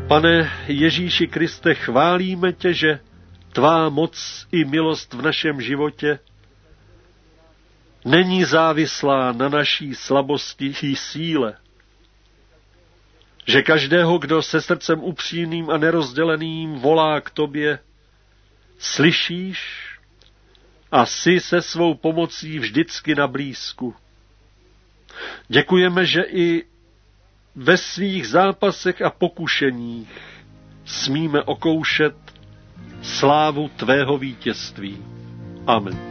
Pane Ježíši Kriste, chválíme tě, že tvá moc i milost v našem životě není závislá na naší slabosti i síle. Že každého, kdo se srdcem upřímným a nerozděleným volá k tobě, slyšíš a jsi se svou pomocí vždycky na blízku. Děkujeme, že i ve svých zápasech a pokušeních smíme okoušet slávu tvého vítězství. Amen.